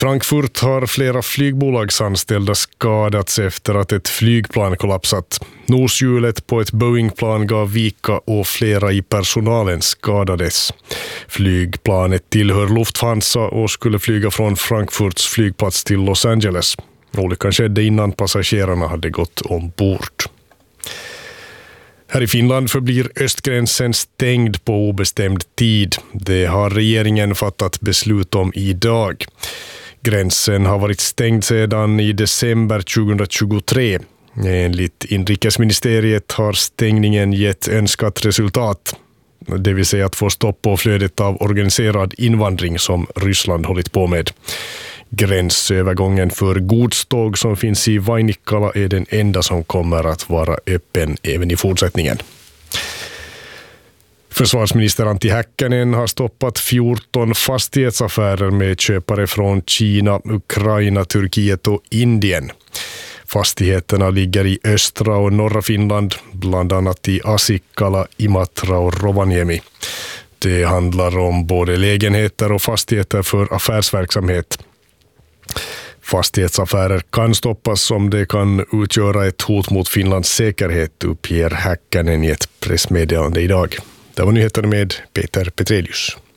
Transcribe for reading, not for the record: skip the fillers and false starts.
Frankfurt har flera flygbolagsanställda skadats efter att ett flygplan kollapsat. Noshjulet på ett Boeing-plan gav vika och flera i personalen skadades. Flygplanet tillhör Lufthansa och skulle flyga från Frankfurts flygplats till Los Angeles. Olyckan skedde innan passagerarna hade gått ombord. Här i Finland förblir östgränsen stängd på obestämd tid. Det har regeringen fattat beslut om idag. Gränsen har varit stängd sedan i december 2023. Enligt inrikesministeriet har stängningen gett önskat resultat. Det vill säga att få stopp på flödet av organiserad invandring som Ryssland hållit på med. Gränsövergången för godståg som finns i Vainikkala är den enda som kommer att vara öppen även i fortsättningen. Försvarsminister Antti Häkkänen har stoppat 14 fastighetsaffärer med köpare från Kina, Ukraina, Turkiet och Indien. Fastigheterna ligger i östra och norra Finland, bland annat i Asikkala, Imatra och Rovaniemi. Det handlar om både lägenheter och fastigheter för affärsverksamhet. Fastighetsaffärer kan stoppas om det kan utgöra ett hot mot Finlands säkerhet, uppger Häkkänen i ett pressmeddelande idag. Det var nyheter med Peter Petrelius.